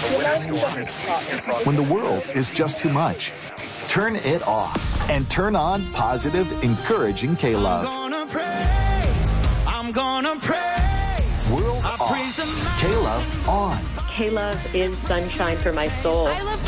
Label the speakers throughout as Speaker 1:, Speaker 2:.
Speaker 1: When the world is just too much, turn it off and turn on positive, encouraging K-Love.
Speaker 2: I'm gonna praise.
Speaker 1: World off. K-Love on.
Speaker 3: K-Love is sunshine for my soul.
Speaker 4: I love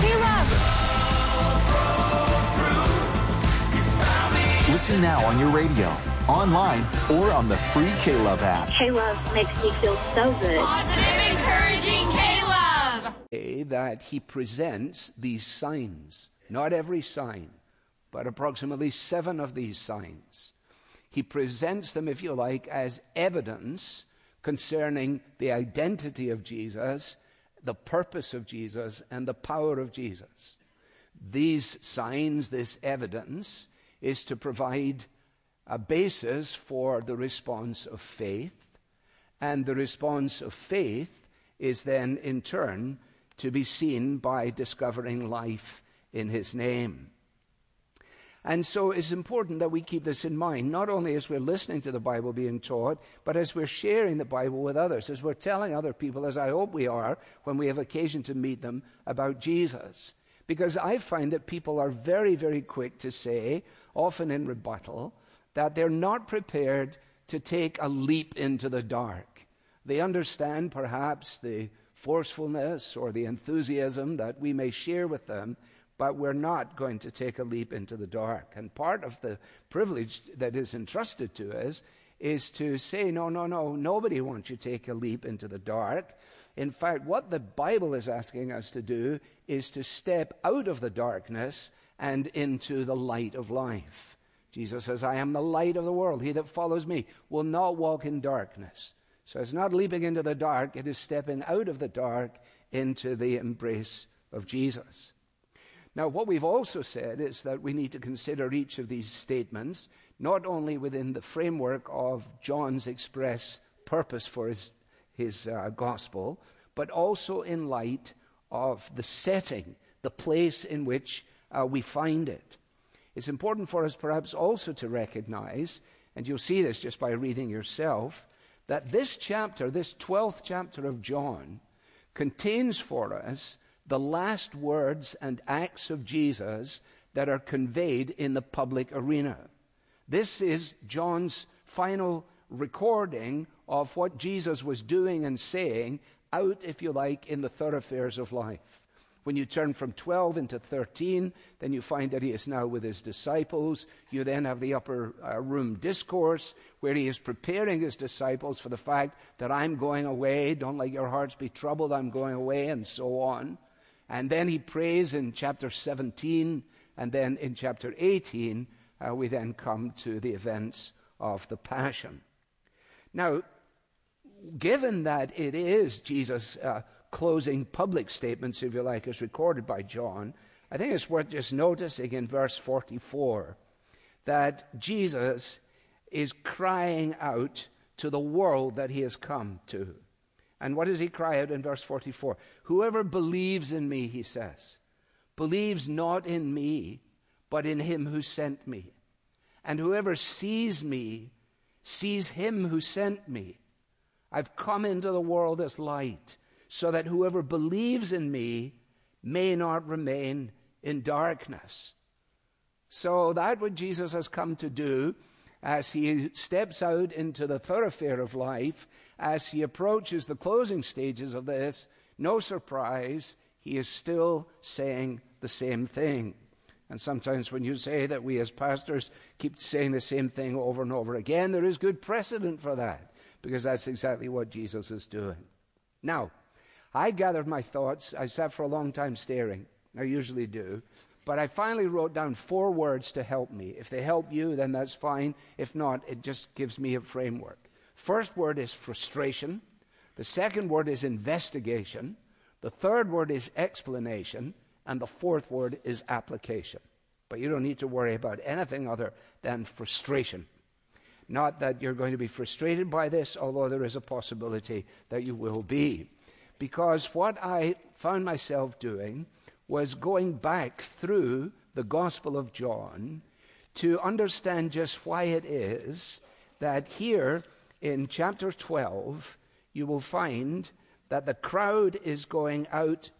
Speaker 4: K-Love.
Speaker 1: Listen now on your radio, online, or on the free K-Love app.
Speaker 5: K-Love makes me feel so good.
Speaker 4: Positive, encouraging K-Love.
Speaker 6: That he presents these signs, not every sign, but approximately 7 of these signs. He presents them, if you like, as evidence concerning the identity of Jesus, the purpose of Jesus, and the power of Jesus. These signs, this evidence, is to provide a basis for the response of faith, and the response of faith is then, in turn, to be seen by discovering life in his name. And so it's important that we keep this in mind, not only as we're listening to the Bible being taught, but as we're sharing the Bible with others, as we're telling other people, as I hope we are when we have occasion to meet them, about Jesus. Because I find that people are very, very quick to say, often in rebuttal, that they're not prepared to take a leap into the dark. They understand perhaps the forcefulness or the enthusiasm that we may share with them, but we're not going to take a leap into the dark. And part of the privilege that is entrusted to us is to say, no, nobody wants you to take a leap into the dark. In fact, what the Bible is asking us to do is to step out of the darkness and into the light of life. Jesus says, I am the light of the world. He that follows me will not walk in darkness. So it's not leaping into the dark, it is stepping out of the dark into the embrace of Jesus. Now, what we've also said is that we need to consider each of these statements, not only within the framework of John's express purpose for his gospel, but also in light of the setting, the place in which we find it. It's important for us perhaps also to recognize, and you'll see this just by reading yourself, that this chapter, this 12th chapter of John, contains for us the last words and acts of Jesus that are conveyed in the public arena. This is John's final recording of what Jesus was doing and saying out, if you like, in the thoroughfares of life. When you turn from 12 into 13, then you find that he is now with his disciples. You then have the upper room discourse where he is preparing his disciples for the fact that I'm going away. Don't let your hearts be troubled. I'm going away, and so on. And then he prays in chapter 17, and then in chapter 18, we then come to the events of the Passion. Now, given that it is Jesus' closing public statements, if you like, as recorded by John, I think it's worth just noticing in verse 44 that Jesus is crying out to the world that he has come to. And what does he cry out in verse 44? Whoever believes in me, he says, believes not in me, but in him who sent me. And whoever sees me, sees him who sent me. I've come into the world as light, so that whoever believes in me may not remain in darkness. So that's what Jesus has come to do as he steps out into the thoroughfare of life, as he approaches the closing stages of this. No surprise, he is still saying the same thing. And sometimes when you say that we as pastors keep saying the same thing over and over again, there is good precedent for that, because that's exactly what Jesus is doing. Now, I gathered my thoughts. I sat for a long time staring. I usually do. But I finally wrote down 4 words to help me. If they help you, then that's fine. If not, it just gives me a framework. First word is frustration. The second word is investigation. The third word is explanation. And the fourth word is application. But you don't need to worry about anything other than frustration. Not that you're going to be frustrated by this, although there is a possibility that you will be. Because what I found myself doing was going back through the Gospel of John to understand just why it is that here in chapter 12 you will find that the crowd is going out